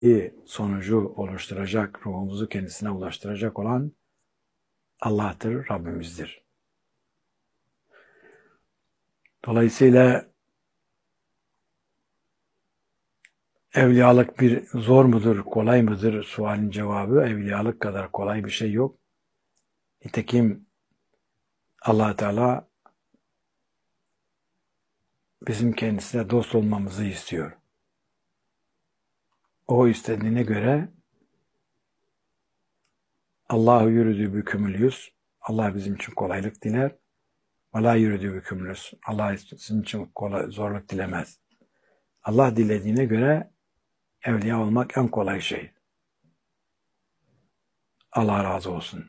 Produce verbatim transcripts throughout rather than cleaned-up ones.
sonucu oluşturacak, ruhumuzu kendisine ulaştıracak olan Allah'tır, Rabbimizdir. Dolayısıyla evliyalık bir zor mudur, kolay mıdır sualin cevabı, evliyalık kadar kolay bir şey yok. Nitekim Allah Teala bizim kendisine dost olmamızı istiyor. O istediğine göre Allahu yürüdüğü bükümül yüz, Allah bizim için kolaylık diler. Ve la yürüdüğü bükümül yüz, Allah bizim için kolay, zorluk dilemez. Allah dilediğine göre evliya olmak en kolay şey. Allah razı olsun.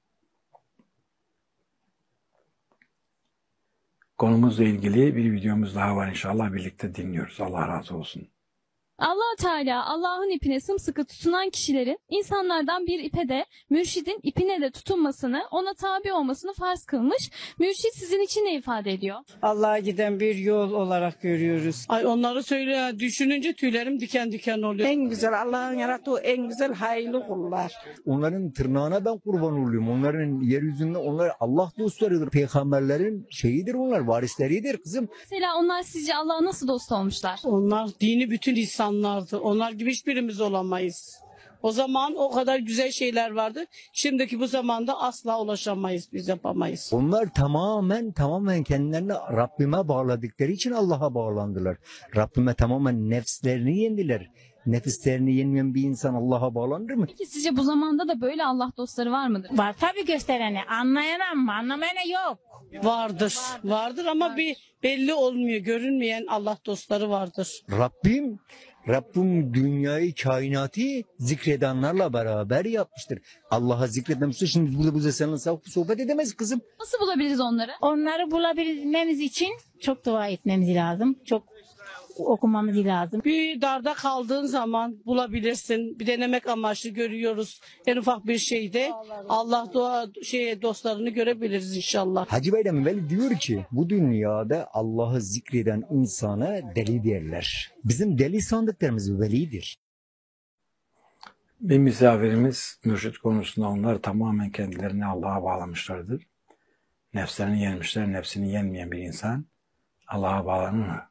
Konumuzla ilgili bir videomuz daha var inşallah, birlikte dinliyoruz. Allah razı olsun. Allah Teala Allah'ın ipine sımsıkı tutunan kişilerin insanlardan bir ipe de mürşidin ipine de tutunmasını, ona tabi olmasını farz kılmış. Mürşid sizin için ne ifade ediyor? Allah'a giden bir yol olarak görüyoruz. Ay onları söyle, düşününce tüylerim diken diken oluyor. En güzel Allah'ın yarattığı en güzel hayırlı kullar. Onların tırnağına ben kurban oluyorum. Onların yeryüzünde onlar Allah dostlarıdır. Peygamberlerin şeyidir onlar, varisleridir kızım. Mesela onlar sizce Allah'a nasıl dost olmuşlar? Onlar dini bütün insanlardı. Onlar gibi hiçbirimiz olamayız. O zaman o kadar güzel şeyler vardı. Şimdiki bu zamanda asla ulaşamayız, biz yapamayız. Onlar tamamen tamamen kendilerini Rabbime bağladıkları için Allah'a bağlandılar. Rabbime tamamen nefslerini yendiler. Nefislerini yenmeyen bir insan Allah'a bağlanır mı? Peki sizce bu zamanda da böyle Allah dostları var mıdır? Var tabii gösterene. Anlayan ama anlamayana yok. Vardır. Vardır ama bir belli olmuyor. Görünmeyen Allah dostları vardır. Rabbim, Rabbim dünyayı, kainatı zikredenlerle beraber yapmıştır. Allah'a zikredemezse şimdi biz burada bu seninle sohbet edemeyiz kızım. Nasıl bulabiliriz onları? Onları bulabilmemiz için çok dua etmemiz lazım. Çok okumamız lazım. Bir darda kaldığın zaman bulabilirsin. Bir denemek amaçlı görüyoruz. En ufak bir şeyde Allah dua şey dostlarını görebiliriz inşallah. Hacı Bayram Veli diyor ki bu dünyada Allah'ı zikreden insana deli derler. Bizim deli sandıklarımız velidir. Bir misafirimiz mürşid konusunda onlar tamamen kendilerini Allah'a bağlamışlardır. Nefslerini yenmişler, nefsini yenmeyen bir insan Allah'a bağlanır mı?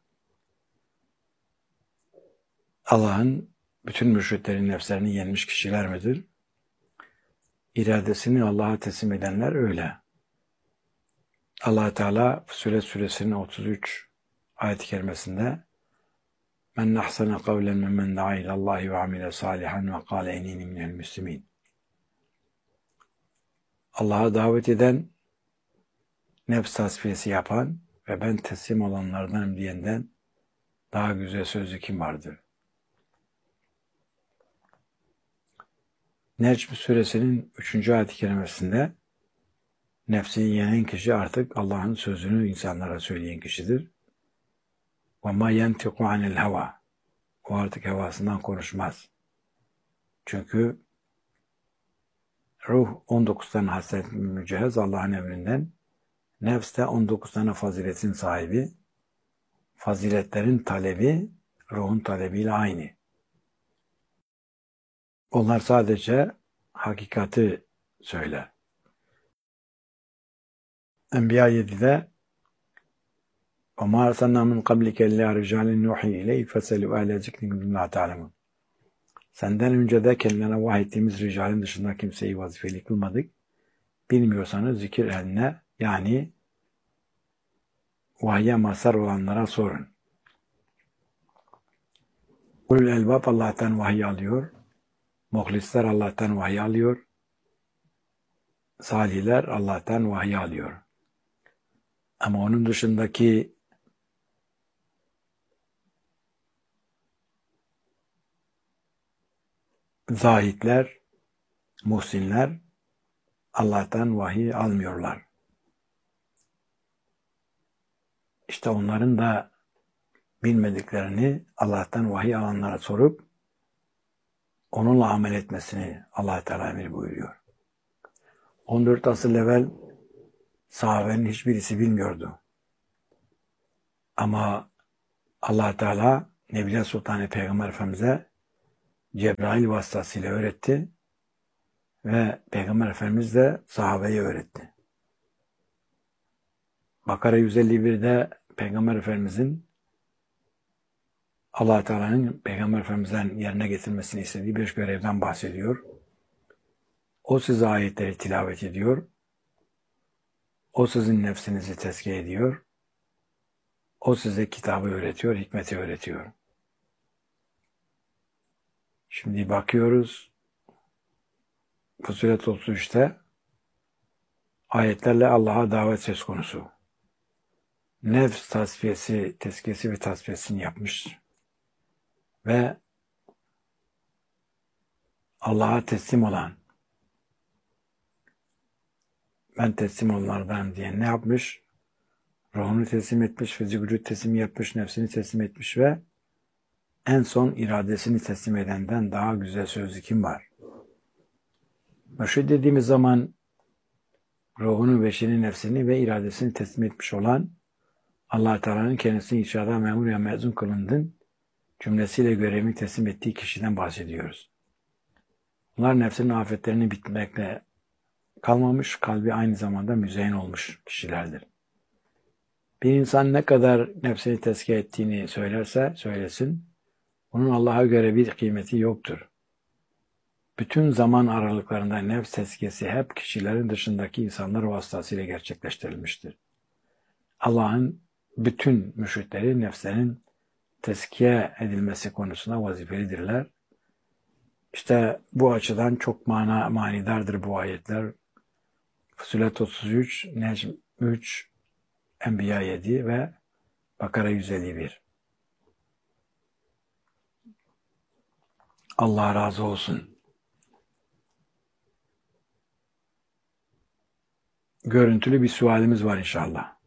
Allah'ın bütün mürşitlerin nefslerini yenmiş kişiler midir? İradesini Allah'a teslim edenler öyle. Allah Teala Fussilet suresinin otuz üç ayet-i kerimesinde "Men ahsana kavlen mimmen da'a ilallahi ve amile salihan ve kâle innî minel müslimîn." Allah'a davet eden, nefs tasfiyesi yapan ve ben teslim olanlardanım diyenden daha güzel sözlü kim vardır? Necm suresinin üçüncü ayet-i kerimesinde nefsini yenen kişi artık Allah'ın sözünü insanlara söyleyen kişidir. وَمَا يَنْتِقُ عَنِ الْهَوَى O artık hevasından konuşmaz. Çünkü ruh on dokuz tane hasret mücehhez Allah'ın emrinden, nefs de on dokuz tane faziletin sahibi, faziletlerin talebi ruhun talebiyle aynı. Onlar sadece hakikati söyler. Enbiya yedide وَمَا أَرْسَلْنَا مِنْ قَبْلِكَ إِلَّا رِجَالٍ نُوحِي إِلَيْهِ فَاسْأَلُوا أَهْلَ ذِكْرِ إِنْ كُنتُمْ لَا تَعْلَمُونَ Senden önce de kendilerine vahyettiğimiz ricalin dışında kimseyi vazifeli kılmadık. Bilmiyorsanız zikir ehline, yani vahye mazhar olanlara sorun. Ulul elbab Allah'tan vahiy alıyor. Muhlisler Allah'tan vahiy alıyor. Salihler Allah'tan vahiy alıyor. Ama onun dışındaki zahitler, muhsinler Allah'tan vahiy almıyorlar. İşte onların da bilmediklerini Allah'tan vahiy alanlara sorup onunla amel etmesini Allah Teala emir buyuruyor. on dört asır evvel sahabenin hiçbirisi bilmiyordu. Ama Allah Teala Nebiler Sultanı Peygamber Efendimiz'e Cebrail vasıtasıyla öğretti ve Peygamber Efendimiz de sahabeye öğretti. Bakara yüz elli bir'de Peygamber Efendimizin Allah Teala'nın Peygamber Efendimiz'den yerine getirmesini istediği bir görevden bahsediyor. O size ayetleri tilavet ediyor. O sizin nefsinizi tezkiye ediyor. O size kitabı öğretiyor, hikmeti öğretiyor. Şimdi bakıyoruz. Fussilet otuz üç'te ayetlerle Allah'a davet söz konusu. Nefs tasfiyesi, tezkiyesi ve tasfiyesini yapmış. Ve Allah'a teslim olan, ben teslim olanlardan diye ne yapmış? Ruhunu teslim etmiş, fizik vücut teslim yapmış, nefsini teslim etmiş ve en son iradesini teslim edenden daha güzel sözü kim var? Mürşid dediğimiz zaman ruhunu, beşini, nefsini ve iradesini teslim etmiş olan Allah Teala'nın kendisini inşaada memur ya mezun kılındın cümlesiyle görevini teslim ettiği kişiden bahsediyoruz. Bunlar nefsinin afetlerini bitmekle kalmamış, kalbi aynı zamanda müzeyyen olmuş kişilerdir. Bir insan ne kadar nefsini tezkiye ettiğini söylerse söylesin, onun Allah'a göre bir kıymeti yoktur. Bütün zaman aralıklarında nefs tezkiyesi hep kişilerin dışındaki insanlar vasıtasıyla gerçekleştirilmiştir. Allah'ın bütün mürşitleri nefslerin tezkiye edilmesi konusunda vazifelidirler. İşte bu açıdan çok mana manidardır bu ayetler. Fussilet otuz üç, Necm üç, Enbiya yedi ve Bakara yüz elli bir. Allah razı olsun. Görüntülü bir sualimiz var inşallah.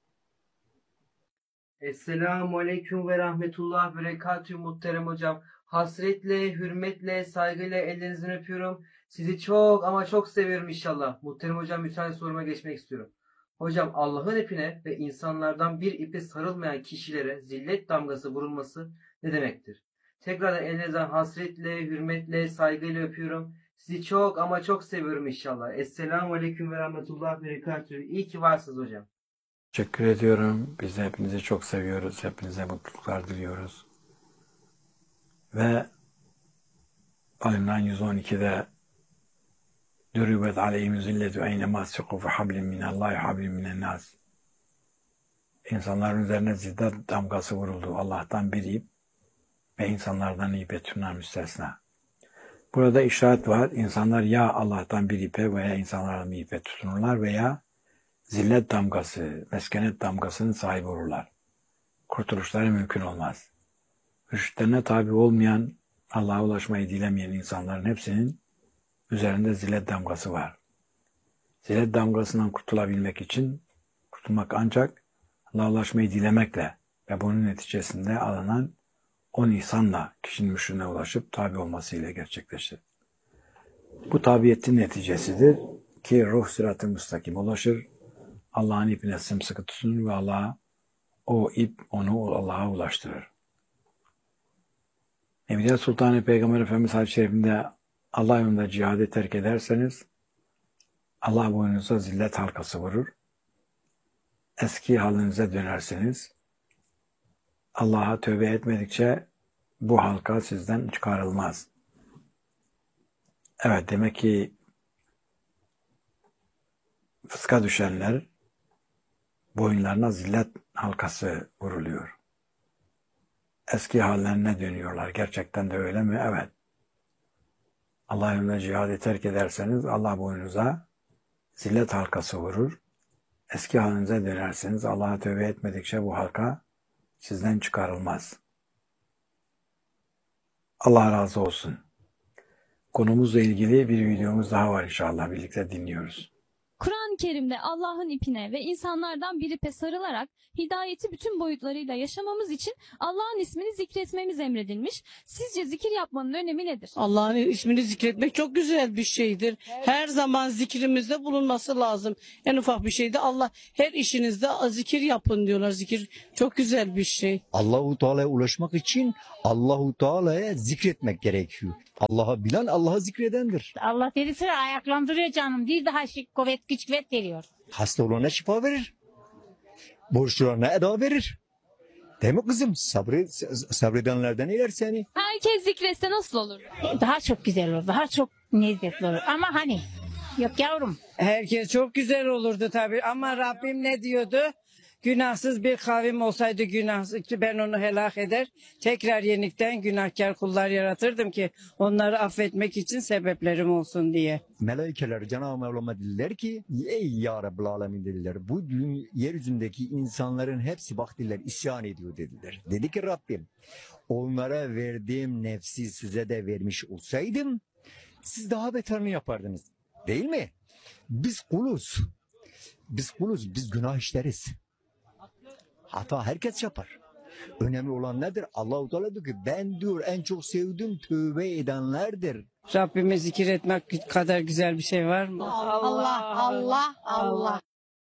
Esselamu Aleyküm ve Rahmetullah ve Berekatühü muhterem hocam. Hasretle, hürmetle, saygıyla ellerinizden öpüyorum. Sizi çok ama çok seviyorum inşallah. Muhterem hocam, müsaade soruma geçmek istiyorum. Hocam, Allah'ın ipine ve insanlardan bir ipe sarılmayan kişilere zillet damgası vurulması ne demektir? Tekrardan elinizden hasretle, hürmetle, saygıyla öpüyorum. Sizi çok ama çok seviyorum inşallah. Esselamu Aleyküm ve Rahmetullah ve Berekatühü. İyi ki varsınız hocam. Teşekkür ediyorum. Biz de hepinizi çok seviyoruz. Hepinize mutluluklar diliyoruz. Ve Ali yüz on iki'de Dürübet aleyhim zilletu eynemâ siku fe hablin minallâhi hablin minennâs. İnsanların üzerine ziddet damgası vuruldu. Allah'tan bir ip ve insanlardan ipe tutunan müstesna. Burada işaret var. İnsanlar ya Allah'tan bir ipe veya insanlardan bir ipe tutunurlar veya zillet damgası, meskenet damgasının sahibi olurlar. Kurtuluşları mümkün olmaz. Rüştlerine tabi olmayan, Allah'a ulaşmayı dilemeyen insanların hepsinin üzerinde zillet damgası var. Zillet damgasından kurtulabilmek için, kurtulmak ancak Allah'a ulaşmayı dilemekle ve bunun neticesinde alınan on ihsanla kişinin mürşidine ulaşıp tabi olmasıyla gerçekleşir. Bu tabiyetin neticesidir ki ruh sırat-ı müstakim ulaşır, Allah'ın ipine sımsıkı tutunur ve Allah'a, o ip onu Allah'a ulaştırır. Evliya Sultanı Peygamber Efendimiz hadis-i şerifinde Allah yolunda cihadı terk ederseniz Allah boynunuza zillet halkası vurur. Eski halinize dönerseniz Allah'a tövbe etmedikçe bu halka sizden çıkarılmaz. Evet, demek ki fıska düşenler boyunlarına zillet halkası vuruluyor. Eski hallerine dönüyorlar. Gerçekten de öyle mi? Evet. Allah yolunda cihadı terk ederseniz Allah boynunuza zillet halkası vurur. Eski halinize dönerseniz Allah'a tövbe etmedikçe bu halka sizden çıkarılmaz. Allah razı olsun. Konumuzla ilgili bir videomuz daha var inşallah. Birlikte dinliyoruz. Kur'an-ı Kur'an-ı Kerim'de Allah'ın ipine ve insanlardan bir ipe sarılarak hidayeti bütün boyutlarıyla yaşamamız için Allah'ın ismini zikretmemiz emredilmiş. Sizce zikir yapmanın önemi nedir? Allah'ın ismini zikretmek çok güzel bir şeydir. Her zaman zikrimizde bulunması lazım. En ufak bir şeyde Allah her işinizde zikir yapın diyorlar. Zikir çok güzel bir şey. Allahu Teala'ya ulaşmak için Allahu Teala'ya zikretmek gerekiyor. Allah'ı bilen Allah'ı zikredendir. Allah dedi sıra ayaklandırıyor canım. Bir daha şık, kuvvet, güç, kuvvet veriyor. Hasta olana şifa verir. Borçlularına eda verir. Değil mi kızım? Sabret, sabredenlerden iler seni. Herkes zikretse nasıl olur? Daha çok güzel olur. Daha çok lezzetli olur. Ama hani yok yavrum. Herkes çok güzel olurdu tabii ama Rabbim ne diyordu? Günahsız bir kavim olsaydı günahsız ben onu helak eder. Tekrar yenikten günahkar kullar yaratırdım ki onları affetmek için sebeplerim olsun diye. Melaikeler Cenab-ı Mevlam'a dediler ki ey ya Rabbel Alemin dediler. Bu dün yeryüzündeki insanların hepsi bak dediler isyan ediyor dediler. Dedi ki Rabbim onlara verdiğim nefsi size de vermiş olsaydım siz daha beterini yapardınız. Değil mi? Biz kuluz. Biz kuluz. Biz günah işleriz. Hata herkes yapar. Önemli olan nedir? Allah-u Teala diyor ki ben diyor en çok sevdiğim tövbe edenlerdir. Rabbime zikir etmek kadar güzel bir şey var mı? Allah, Allah, Allah.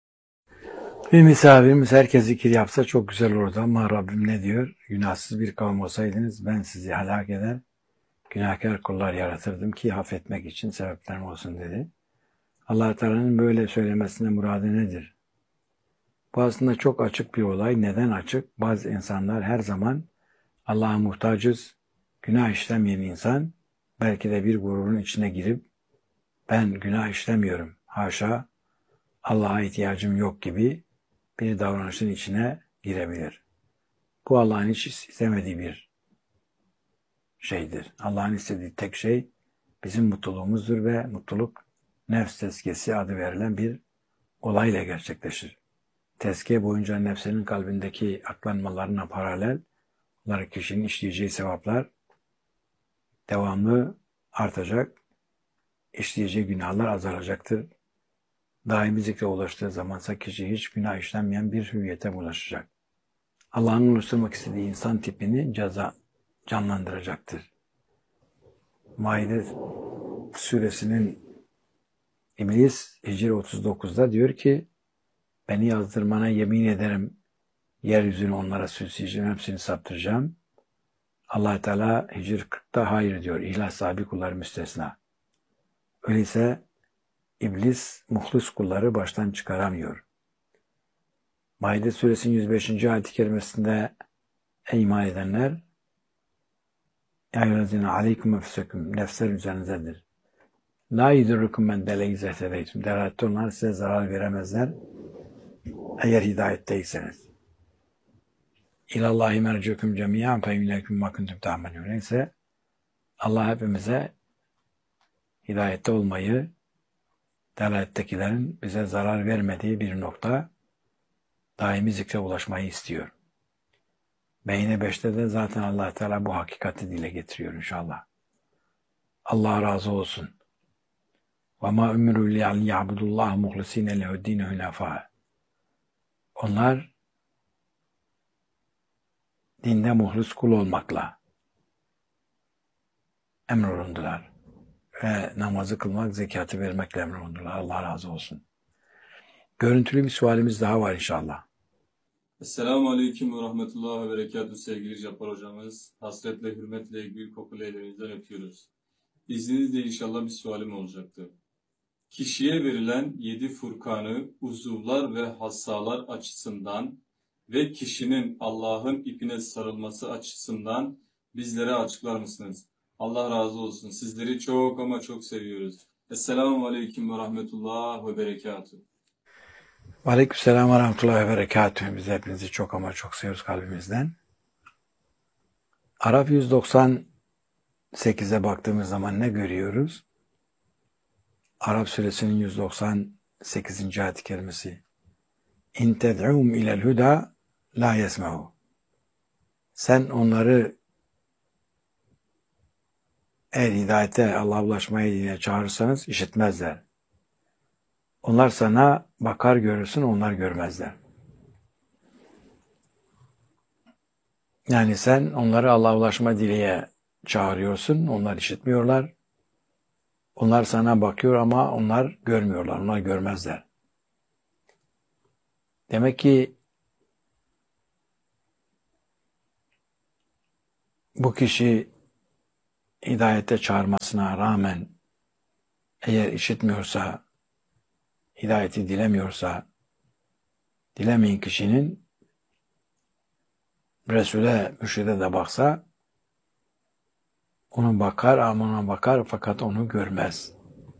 Bir misafirimiz herkes zikir yapsa çok güzel olurdu ama Rabbim ne diyor? Günahsız bir kavim olsaydınız ben sizi helak eder, günahkar kullar yaratırdım ki affetmek için sebeplerim olsun dedi. Allah Teala'nın böyle söylemesine muradı nedir? Bu aslında çok açık bir olay. Neden açık? Bazı insanlar her zaman Allah'a muhtacız, günah işlemeyen insan belki de bir gururun içine girip ben günah işlemiyorum, haşa Allah'a ihtiyacım yok gibi bir davranışın içine girebilir. Bu Allah'ın hiç istemediği bir şeydir. Allah'ın istediği tek şey bizim mutluluğumuzdur ve mutluluk nefs tezkiyesi adı verilen bir olayla gerçekleşir. Tezkiye boyunca nefsinin kalbindeki aklanmalarına paralel olarak kişinin işleyeceği sevaplar devamlı artacak, işleyeceği günahlar azalacaktır. Daimi zikre ulaştığı zamansa kişi hiç günah işlenmeyen bir hüviyete ulaşacak. Allah'ın oluşturmak istediği insan tipini ceza canlandıracaktır. Maide suresinin İblis Hicr otuz dokuzda diyor ki beni yazdırmana yemin ederim yeryüzünü onlara süsleyeceğim, hepsini saptıracağım. Allah Teala Hicr kırkta hayır diyor. İhlas sahibi kulları müstesna. Öyleyse İblis muhlis kulları baştan çıkaramıyor. Maide suresinin yüz beşinci ayet-i kerimesinde ey iman edenler ya eyyühellezine aleyküm enfuseküm nefsler üzerinizdedir. La yudurrukum men deleyze tedeytüm. Derhatte onlar size zarar veremezler eğer hidayetteyseniz. İlallahi mercüküm cemiyan fe yüneküm ma kuntum ta'melun. Neyse Allah hepimize hidayette olmayı, delalettekilerin bize zarar vermediği bir nokta daimi zikre ulaşmayı istiyor. Beyne beşte de zaten Allah Teala bu hakikati dile getiriyor inşallah. Allah razı olsun. وَمَا اُمِرُوا لِيَعْبُدُ اللّٰهُ مُخْلِص۪ينَ لَهُ الدِّينَ هُنَفَاءَ. Onlar dinde muhlis kul olmakla emrolundular. Ve namazı kılmak, zekatı vermekle emrolundular. Allah razı olsun. Görüntülü bir sualimiz daha var inşallah. Esselamu Aleyküm ve Rahmetullahi ve Berekatuhu sevgili Cabbar hocamız. Hasretle, hürmetle, gül kokulu ellerinizden öpüyoruz. İzninizle inşallah bir sualim olacaktı. Kişiye verilen yedi furkanı uzuvlar ve hassalar açısından ve kişinin Allah'ın ipine sarılması açısından bizlere açıklar mısınız? Allah razı olsun. Sizleri çok ama çok seviyoruz. Esselamu Aleyküm ve Rahmetullahi ve Berekatuhu. Aleykümselam ve Rahmetullahi ve Berekatuhu. Biz hepinizi çok ama çok seviyoruz kalbimizden. Araf yüz doksan sekize baktığımız zaman ne görüyoruz? Araf suresinin yüz doksan sekizinci ayet-i kerimesi. İn ted'um ilel huda la yesmehu. Sen onları eğer hidayete, Allah'a ulaşmaya yine çağırırsanız işitmezler. Onlar sana bakar görürsün, onlar görmezler. Yani sen onları Allah'a ulaşma dileğe çağırıyorsun, onlar işitmiyorlar. Onlar sana bakıyor ama onlar görmüyorlar, onlar görmezler. Demek ki bu kişi hidayete çağırmasına rağmen eğer işitmiyorsa, hidayeti dilemiyorsa, dilemeyen kişinin Resul'e, mürşide de baksa, onu bakar, ama ona bakar fakat onu görmez.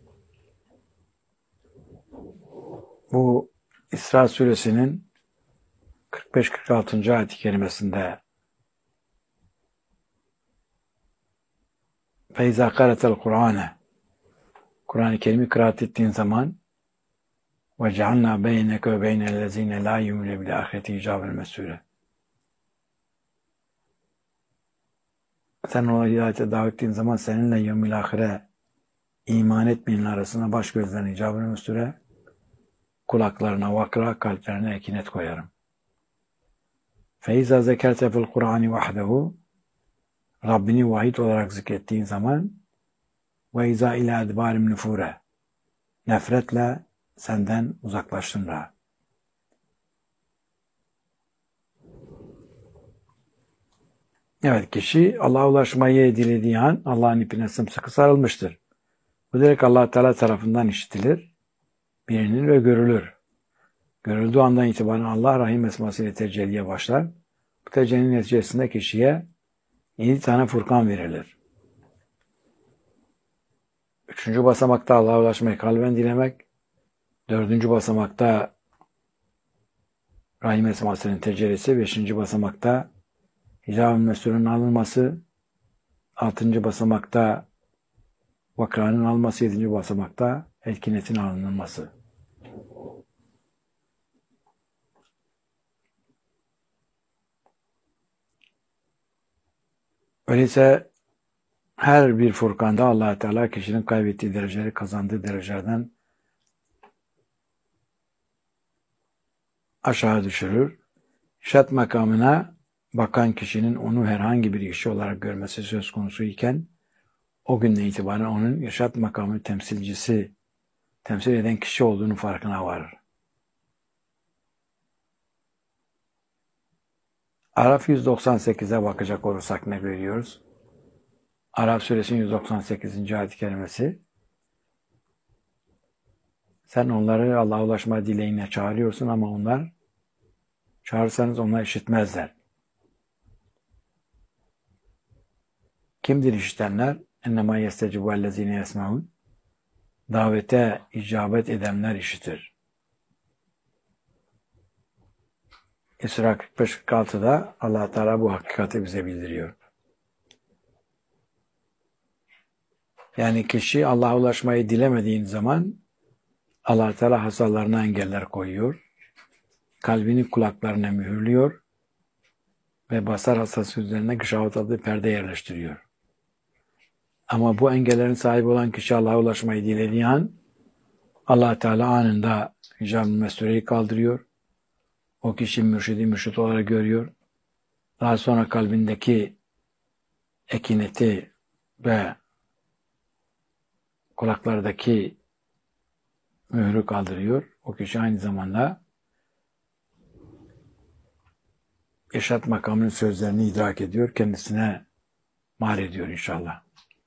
Bu İsra suresinin kırk beş kırk altıncı ayet-i kerimesinde فَاِذَا قَرَتَ الْقُرْآنَ Kur'an-ı Kerim'i kıraat ettiğin zaman وَجَعَلْنَا بَيْنَكَ وَبَيْنَ الَّذ۪ينَ لَا يُؤْمِنُونَ بِالْآخِرَةِ حِجَابًا مَسْتُورًا Sen ona hidayete davet ettiğin zaman seninle yevmil ahire iman etmeyenin arasına baş gözlerine icabını müstüre, kulaklarına vakra, kalplerine ekinet koyarım. فَاِذَا زَكَرْتَ فِي الْقُرْآنِ وَحْدَهُ Rabbini vahid olarak zikrettiğin zaman وَاِذَا اِلَى اَدْبَارِمْ نُفُورَ Nefretle senden uzaklaştığında. Evet, kişi Allah'a ulaşmayı dilediği an Allah'ın ipine sımsıkı sarılmıştır. Bu direkt Allah Teala tarafından işitilir, bilinir ve görülür. Görüldüğü andan itibaren Allah Rahim esmasıyla tecelliye başlar. Bu tecellinin neticesinde kişiye yedi tane Furkan verilir. Üçüncü basamakta Allah'a ulaşmayı kalben dilemek. Dördüncü basamakta Rahim esmasının tecellisi. Beşinci basamakta Hicab-ı Mesur'un alınması. Altıncı basamakta Vakra'nın alınması. Yedinci basamakta Elkinetin alınması. Öyleyse her bir Furkan'da Allah Teala kişinin kaybettiği dereceleri kazandığı derecelerden aşağı düşürür. İrşad makamına bakan kişinin onu herhangi bir kişi olarak görmesi söz konusu iken o günden itibaren onun irşad makamı temsilcisi, temsil eden kişi olduğunu farkına varır. Araf yüz doksan sekize bakacak olursak ne görüyoruz? Araf suresinin yüz doksan sekizinci ayet-i kerimesi. Sen onları Allah'a ulaşma dileğine çağırıyorsun ama onlar çağırırsanız onlar işitmezler. Kimdir işitenler? اَنَّمَا يَسْتَجِبُ اَلَّذ۪ينَ يَسْمَعُونَ Davete icabet edenler işitir. İsra kırk beş kırk altıda Allah Teala bu hakikati bize bildiriyor. Yani kişi Allah'a ulaşmayı dilemediğin zaman Allah Teala hasalarına engeller koyuyor. Kalbini kulaklarına mühürlüyor ve basar hasası üzerine gışavat adlı perde yerleştiriyor. Ama bu engellerin sahibi olan kişi Allah'a ulaşmayı dilediği an Allah Teala anında Hicab-ı Mesure'yi kaldırıyor. O kişi mürşidi mürşit olarak görüyor. Daha sonra kalbindeki ekineti ve kulaklardaki mührü kaldırıyor. O kişi aynı zamanda irşad makamının sözlerini idrak ediyor. Kendisine mal ediyor inşallah.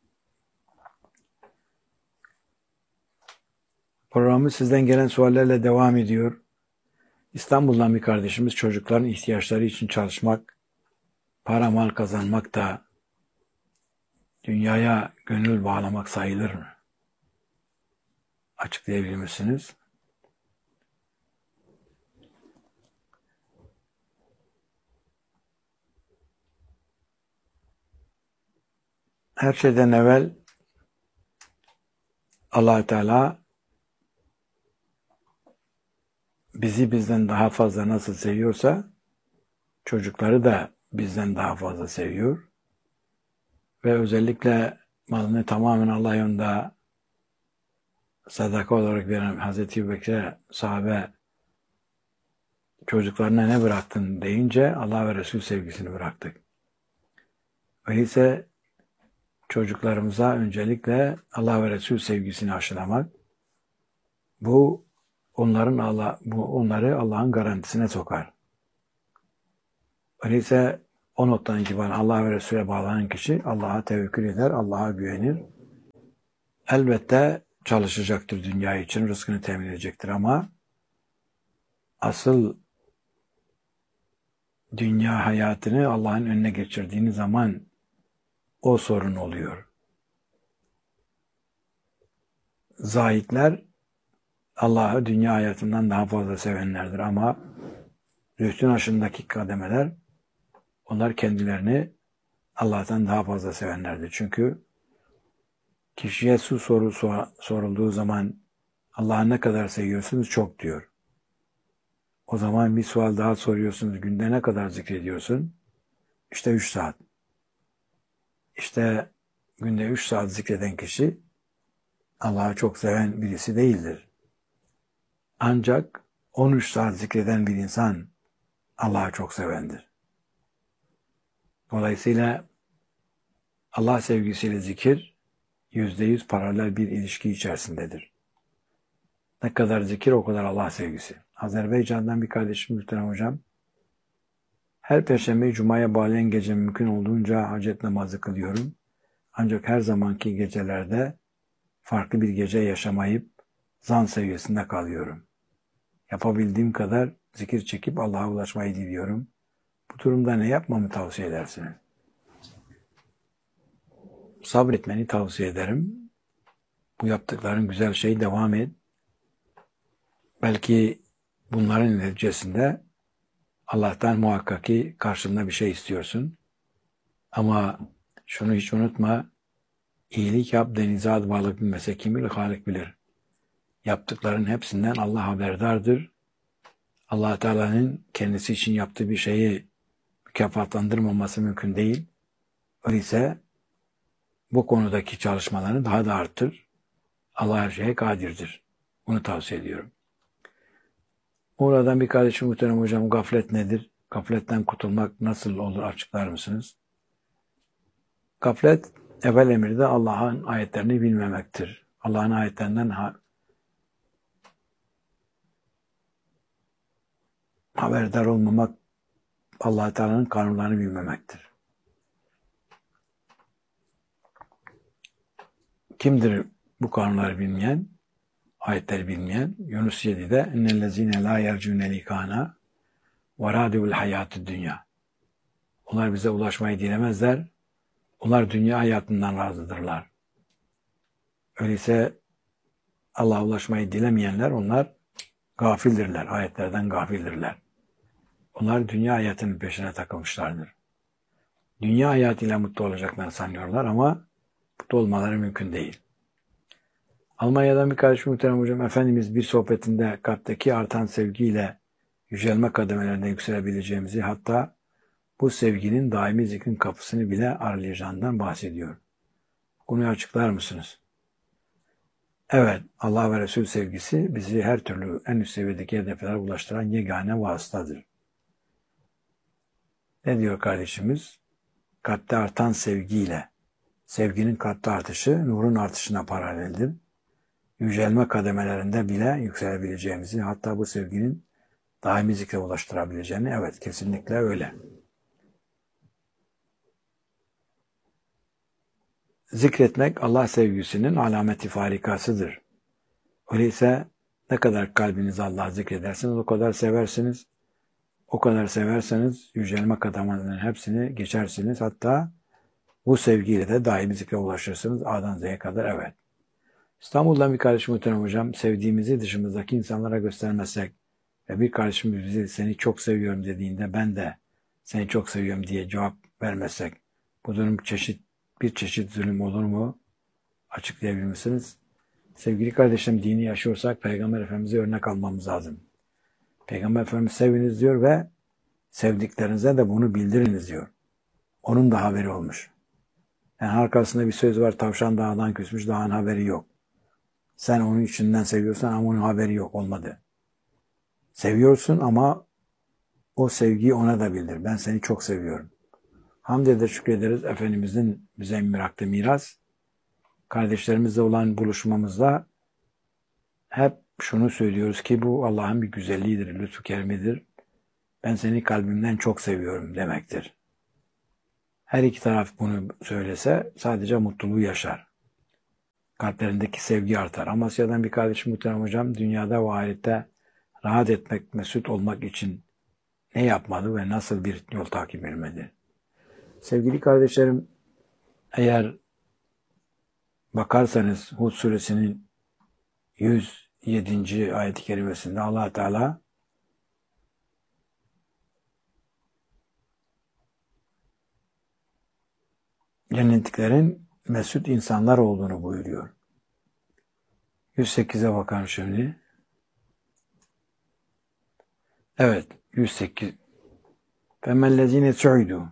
Programı sizden gelen suallerle devam ediyor. İstanbul'dan bir kardeşimiz çocukların ihtiyaçları için çalışmak, para mal kazanmak da dünyaya gönül bağlamak sayılır mı? Açıklayabilir misiniz? Her şeyden evvel Allah Teala bizi bizden daha fazla nasıl seviyorsa çocukları da bizden daha fazla seviyor. Ve özellikle malını tamamen Allah yolunda sadaka olarak veren Hazreti Ebubekir'e sahabe çocuklarına ne bıraktın deyince Allah ve Resul sevgisini bıraktık. Öyleyse çocuklarımıza öncelikle Allah ve Resul sevgisini aşılamak, bu onların Allah bu onları Allah'ın garantisine sokar. Öyleyse o noktadan itibaren Allah ve Resul'e bağlanan kişi Allah'a tevekkül eder, Allah'a güvenir. Elbette çalışacaktır dünya için, rızkını temin edecektir ama asıl dünya hayatını Allah'ın önüne geçirdiğiniz zaman o sorun oluyor. Zahitler Allah'ı dünya hayatından daha fazla sevenlerdir ama zühdün aşındaki kademeler onlar kendilerini Allah'tan daha fazla sevenlerdir. Çünkü kişiye su soru sorulduğu zaman Allah'ı ne kadar seviyorsunuz? Çok diyor. O zaman bir sual daha soruyorsunuz. Günde ne kadar zikrediyorsun? İşte üç saat. İşte günde üç saat zikreden kişi Allah'ı çok seven birisi değildir. Ancak on üç saat zikreden bir insan Allah'ı çok sevendir. Dolayısıyla Allah sevgisiyle zikir yüzde yüz paralel bir ilişki içerisindedir. Ne kadar zikir o kadar Allah sevgisi. Azerbaycan'dan bir kardeşim Muhterem Hocam, her Perşembe Cuma'ya bağlayan gece mümkün olduğunca hacet namazı kılıyorum. Ancak her zamanki gecelerde farklı bir gece yaşamayıp zan seviyesinde kalıyorum. Yapabildiğim kadar zikir çekip Allah'a ulaşmayı diliyorum. Bu durumda ne yapmamı tavsiye edersiniz? Sabretmeni tavsiye ederim. Bu yaptıkların güzel şey, devam et. Belki bunların neticesinde Allah'tan muhakkak ki karşılığında bir şey istiyorsun. Ama şunu hiç unutma, iyilik yap denize ad balık bilmese kim bilir, Halik bilir. Yaptıkların hepsinden Allah haberdardır. Allah Teala'nın kendisi için yaptığı bir şeyi mükafatlandırmaması mümkün değil. Öyleyse bu konudaki çalışmalarını daha da arttır. Allah her şeye kadirdir. Bunu tavsiye ediyorum. Oradan bir kardeşim Muhterem Hocam, gaflet nedir? Gafletten kurtulmak nasıl olur, açıklar mısınız? Gaflet, evvel emirde Allah'ın ayetlerini bilmemektir. Allah'ın ayetlerinden ha haberdar olmamak, Allah Teala'nın kanunlarını bilmemektir. Kimdir bu kanunları bilmeyen, ayetleri bilmeyen? Yunus yedide innellezine la yercune likana ve radivul hayatü dünya. Onlar bize ulaşmayı dilemezler. Onlar dünya hayatından razıdırlar. Öyleyse Allah'a ulaşmayı dilemeyenler, onlar gafildirler. Ayetlerden gafildirler. Onlar dünya hayatının peşine takılmışlardır. Dünya hayatıyla mutlu olacaklarını sanıyorlar ama mutlu olmaları mümkün değil. Almanya'dan bir kardeşim Muhterem Hocam, Efendimiz bir sohbetinde kalpteki artan sevgiyle yücelme kademelerine yükselebileceğimizi, hatta bu sevginin daimi zikrin kapısını bile aralayacağından bahsediyor. Konuyu açıklar mısınız? Evet, Allah ve Resul sevgisi bizi her türlü en üst seviyedeki hedeflere ulaştıran yegane vasıtadır. Ne diyor kardeşimiz? Kalpte artan sevgiyle, sevginin kalpte artışı nurun artışına paraleldir. Yücelme kademelerinde bile yükselebileceğimizi, hatta bu sevginin daimi zikre ulaştırabileceğini, evet kesinlikle öyle. Zikretmek Allah sevgisinin alameti farikasıdır. Öyleyse ne kadar kalbiniz Allah'ı zikredersiniz o kadar seversiniz. O kadar severseniz yücelme kademelerinin hepsini geçersiniz. Hatta bu sevgiyle de daimi zikre ulaşırsınız. A'dan Z'ye kadar, evet. İstanbul'dan bir kardeşim Muhterem Hocam, sevdiğimizi dışımızdaki insanlara göstermezsek ve bir kardeşimiz bize seni çok seviyorum dediğinde ben de seni çok seviyorum diye cevap vermezsek bu durum çeşit bir çeşit zulüm olur mu? Açıklayabilir misiniz? Sevgili kardeşim, dini yaşıyorsak Peygamber Efendimiz'e örnek almamız lazım. Peygamber Efendimiz seviniz diyor ve sevdiklerinize de bunu bildiriniz diyor. Onun da haberi olmuş. Yani arkasında bir söz var, tavşan dağdan küsmüş, dağın haberi yok. Sen onun içinden seviyorsan ama onun haberi yok, olmadı. Seviyorsun ama o sevgiyi ona da bildir. Ben seni çok seviyorum. Hamd eder, şükrederiz Efendimizin bize bıraktığı miras. Kardeşlerimizle olan buluşmamızda hep şunu söylüyoruz ki bu Allah'ın bir güzelliğidir, lütfu kerimidir. Ben seni kalbimden çok seviyorum demektir. Her iki taraf bunu söylese sadece mutluluğu yaşar. Kalplerindeki sevgi artar. Amasya'dan bir kardeşim muhterem hocam, dünyada ve ahirette rahat etmek, mesut olmak için ne yapmalı ve nasıl bir yol takip etmeli? Sevgili kardeşlerim, eğer bakarsanız Hud suresinin yüz yedinci ayet-i kerimesinde Allah Teala cennetliklerin mesut insanlar olduğunu buyuruyor. yüz sekize bakalım şimdi. Evet, yüz sekiz. فَمَنْ سُعِدُوا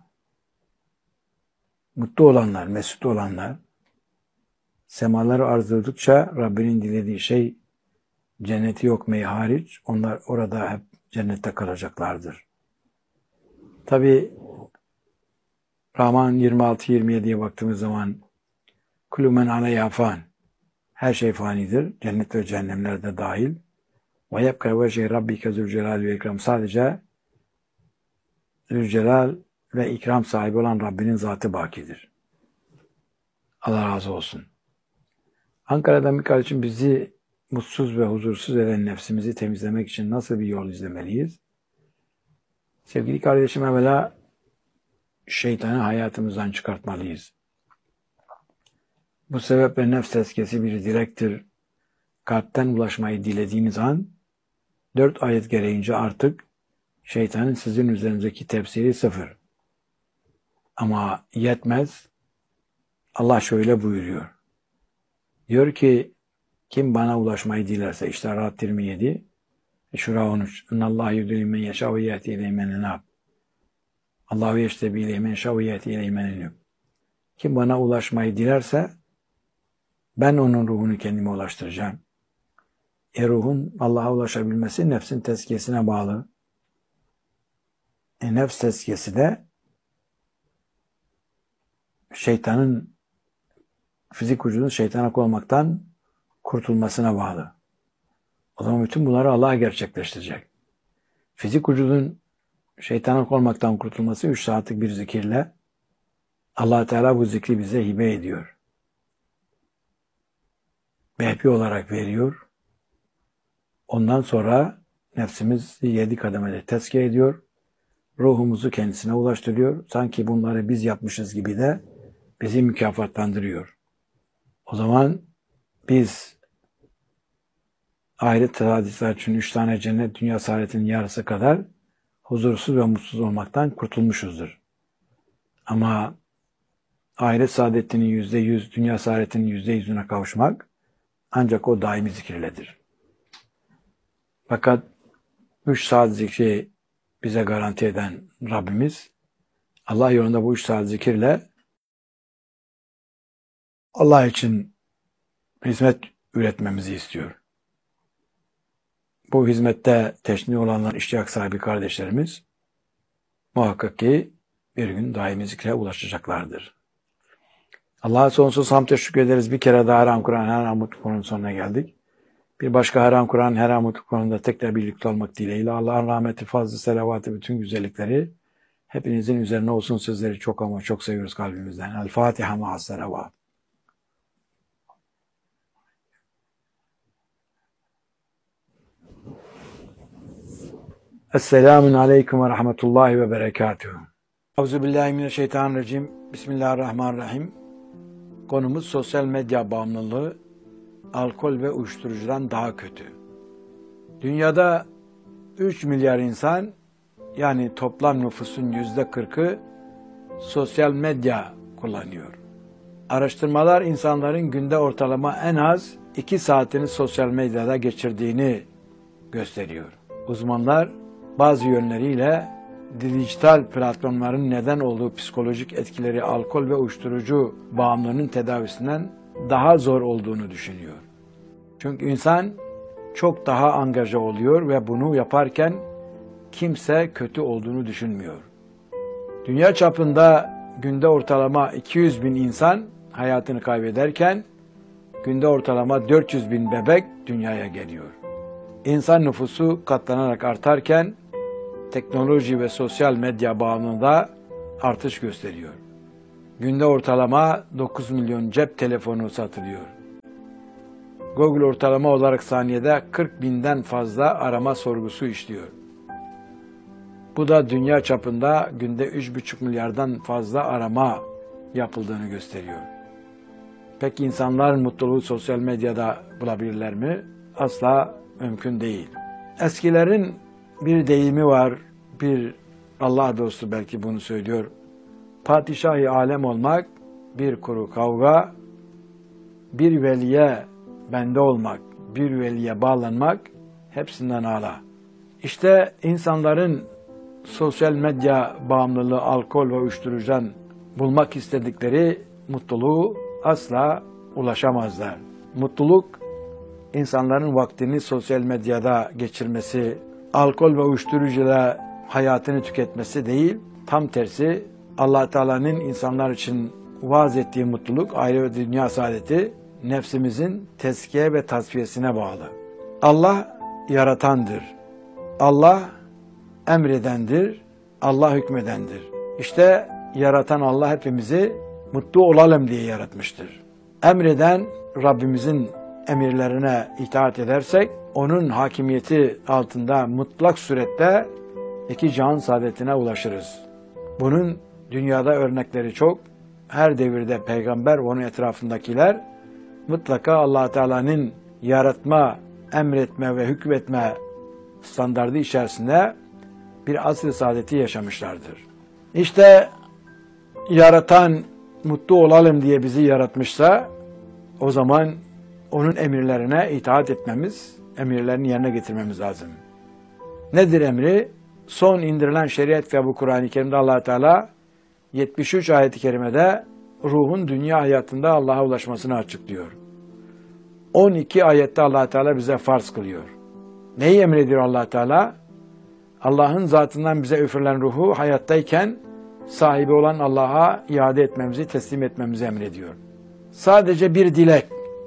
Mutlu olanlar, mesut olanlar, semaları arzuladıkça Rabbinin dilediği şey cenneti yok mey hariç, onlar orada hep cennette kalacaklardır. Tabi Rahman yirmi altı yirmi yediye baktığımız zaman kulü men aleyha fan, her şey fanidir, cennet ve cehennemler de dahil. Ve yebka vecih rabbike zülcelal ve ikram, sadece zülcelal ve ikram sahibi olan Rabbinin zatı bakidir. Allah razı olsun. Ankara'dan bir kardeşim, bizi mutsuz ve huzursuz eden nefsimizi temizlemek için nasıl bir yol izlemeliyiz? Sevgili kardeşim, evvela şeytanı hayatımızdan çıkartmalıyız. Bu sebeple nefs tezkiyesi bir dilektir. Kalpten ulaşmayı dilediğiniz an, dört ayet gereğince artık şeytanın sizin üzerinizdeki tepsiri sıfır. Ama yetmez. Allah şöyle buyuruyor. Diyor ki, kim bana ulaşmayı dilerse, işte Rahat yirmi yedi, Şura on üç. İnnallâhi yudûlî men yeşâ ve yâti ileyhi men enâb. Allahu yeştebi ileyhi men yeşâ ve yâti ileyhi men enâb. Kim bana ulaşmayı dilerse, ben onun ruhunu kendime ulaştıracağım. E ruhun Allah'a ulaşabilmesi nefsin tezkiyesine bağlı. E nefs tezkiyesi de şeytanın, fizik vücudun şeytana olmaktan kurtulmasına bağlı. O zaman bütün bunları Allah gerçekleştirecek. Fizik vücudun şeytana olmaktan kurtulması üç saatlik bir zikirle Allah Teala bu zikri bize hibe ediyor. Behbi olarak veriyor. Ondan sonra nefsimizi yedi kademede tezkiye ediyor. Ruhumuzu kendisine ulaştırıyor. Sanki bunları biz yapmışız gibi de bizi mükafatlandırıyor. O zaman biz ahiret hadisler için üç tane cennet, dünya saadetinin yarısı kadar huzursuz ve mutsuz olmaktan kurtulmuşuzdur. Ama ahiret saadetinin yüzde yüz, dünya saadetinin yüzde yüzüne kavuşmak ancak o daimi zikirledir. Fakat üç saat zikri bize garanti eden Rabbimiz, Allah yolunda bu üç saat zikirle Allah için hizmet üretmemizi istiyor. Bu hizmette teşni olanlar, iştiyak sahibi kardeşlerimiz muhakkak ki bir gün daimi zikre ulaşacaklardır. Allah'a sonsuz hamd teşekkür ederiz. Bir kere daha Haram Kur'an, Haram Mutlu konunun sonuna geldik. Bir başka Haram Kur'an, Haram Mutlu konusunda tekrar birlikte olmak dileğiyle Allah'ın rahmeti, fazlı, selavatı, bütün güzellikleri hepinizin üzerine olsun. Sizleri çok ama çok seviyoruz kalbimizden. El Fatiha ma'as selavat. Esselamun aleyküm ve rahmetullahi ve berekatuhu. Euzubillahimineşşeytanirracim. Bismillahirrahmanirrahim. Konumuz sosyal medya bağımlılığı, alkol ve uyuşturucudan daha kötü. Dünyada üç milyar insan, yani toplam nüfusun yüzde kırkı sosyal medya kullanıyor. Araştırmalar insanların günde ortalama en az iki saatini sosyal medyada geçirdiğini gösteriyor. Uzmanlar bazı yönleriyle dijital platformların neden olduğu psikolojik etkileri alkol ve uyuşturucu bağımlılığının tedavisinden daha zor olduğunu düşünüyor. Çünkü insan çok daha angaja oluyor ve bunu yaparken kimse kötü olduğunu düşünmüyor. Dünya çapında günde ortalama iki yüz bin insan hayatını kaybederken günde ortalama dört yüz bin bebek dünyaya geliyor. İnsan nüfusu katlanarak artarken teknoloji ve sosyal medya bağımlılığında artış gösteriyor. Günde ortalama dokuz milyon cep telefonu satılıyor. Google ortalama olarak saniyede kırk binden fazla arama sorgusu işliyor. Bu da dünya çapında günde üç buçuk milyardan fazla arama yapıldığını gösteriyor. Peki insanların mutluluğu sosyal medyada bulabilirler mi? Asla mümkün değil. Eskilerin bir deyimi var, bir Allah dostu belki bunu söylüyor. Padişah-ı alem olmak, bir kuru kavga, bir veliye bende olmak, bir veliye bağlanmak hepsinden âlâ. İşte insanların sosyal medya bağımlılığı, alkol ve uyuşturucudan bulmak istedikleri mutluluğu asla ulaşamazlar. Mutluluk, insanların vaktini sosyal medyada geçirmesi, alkol ve uyuşturucuyla hayatını tüketmesi değil, tam tersi Allah Teala'nın insanlar için vaaz ettiği mutluluk, aile ve dünya saadeti, nefsimizin tezkiye ve tasfiyesine bağlı. Allah yaratandır. Allah emredendir. Allah hükmedendir. İşte yaratan Allah hepimizi mutlu olalım diye yaratmıştır. Emreden Rabbimizin emirlerine itaat edersek, onun hakimiyeti altında mutlak surette iki cihan saadetine ulaşırız. Bunun dünyada örnekleri çok. Her devirde peygamber ve onun etrafındakiler mutlaka Allah Teala'nın yaratma, emretme ve hükmetme standardı içerisinde bir asr-ı saadeti yaşamışlardır. İşte yaratan mutlu olalım diye bizi yaratmışsa o zaman onun emirlerine itaat etmemiz, emirlerini yerine getirmemiz lazım. Nedir emri? Son indirilen şeriat ve bu Kur'an-ı Kerim'de Allah Teala yetmiş üç ayet-i kerimede ruhun dünya hayatında Allah'a ulaşmasını açıklıyor. on iki ayette Allah Teala bize farz kılıyor. Neyi emrediyor Allah Teala? Allah'ın zatından bize üfürülen ruhu hayattayken sahibi olan Allah'a iade etmemizi, teslim etmemizi emrediyor. Sadece bir dilek.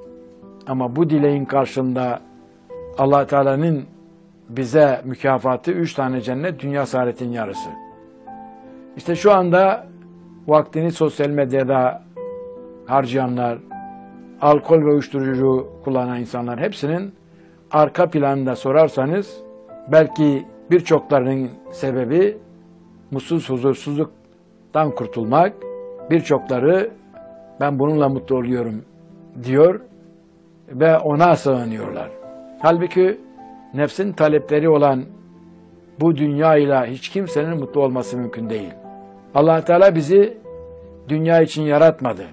Ama bu dileğin karşılığında Allah Teala'nın bize mükafatı üç tane cennet, dünya saadetin yarısı. İşte şu anda vaktini sosyal medyada harcayanlar, alkol ve uyuşturucu kullanan insanlar hepsinin arka planında sorarsanız belki birçoklarının sebebi mutsuz, huzursuzluktan kurtulmak, birçokları ben bununla mutlu oluyorum diyor ve ona sığınıyorlar. Halbuki nefsin talepleri olan bu dünya ile hiç kimsenin mutlu olması mümkün değil. Allah Teala bizi dünya için yaratmadı.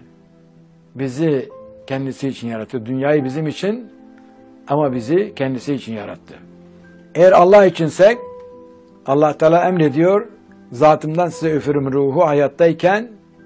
Bizi kendisi için yarattı. Dünyayı bizim için ama bizi kendisi için yarattı. Eğer Allah içinsek Allah Teala emrediyor, zatımdan size üfürüm ruhu hayattayken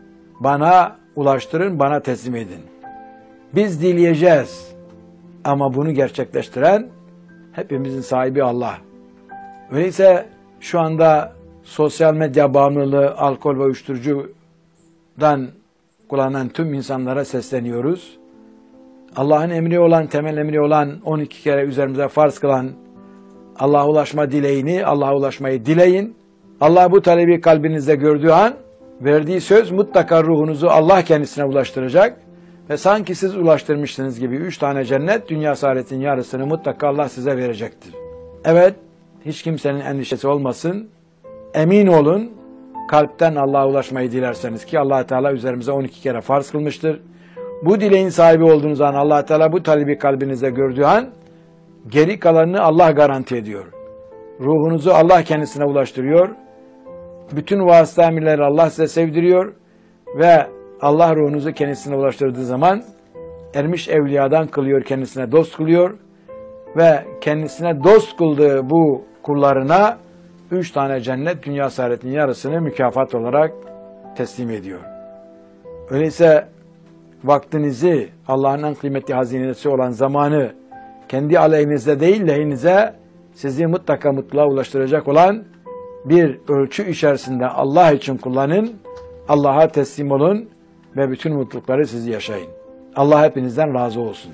bana ulaştırın, bana teslim edin. Biz dileyeceğiz ama bunu gerçekleştiren hepimizin sahibi Allah. Öyleyse şu anda sosyal medya bağımlılığı, alkol ve uyuşturucudan kullanan tüm insanlara sesleniyoruz. Allah'ın emri olan, temel emri olan, on iki kere üzerimize farz kılan Allah'a ulaşma dileğini, Allah'a ulaşmayı dileyin. Allah bu talebi kalbinizde gördüğü an verdiği söz mutlaka ruhunuzu Allah kendisine ulaştıracak ve sanki siz ulaştırmışsınız gibi üç tane cennet, dünya saadetin yarısını mutlaka Allah size verecektir. Evet, hiç kimsenin endişesi olmasın. Emin olun, kalpten Allah'a ulaşmayı dilerseniz ki Allah Teala üzerimize on iki kere farz kılmıştır. Bu dileğin sahibi olduğunuz an Allah Teala bu talebi kalbinizde gördüğü an geri kalanını Allah garanti ediyor. Ruhunuzu Allah kendisine ulaştırıyor. Bütün vasıta emirleri Allah size sevdiriyor ve Allah ruhunuzu kendisine ulaştırdığı zaman ermiş evliyadan kılıyor, kendisine dost kılıyor ve kendisine dost kıldığı bu kullarına üç tane cennet, dünya saadetinin yarısını mükafat olarak teslim ediyor. Öyleyse vaktinizi, Allah'ın en kıymetli hazinesi olan zamanı kendi aleyhinize değil lehinize sizi mutlaka mutluluğa ulaştıracak olan bir ölçü içerisinde Allah için kullanın, Allah'a teslim olun ve bütün mutlulukları sizi yaşayın. Allah hepinizden razı olsun.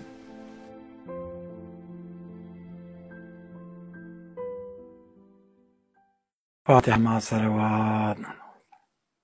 Fatiha ma salavat.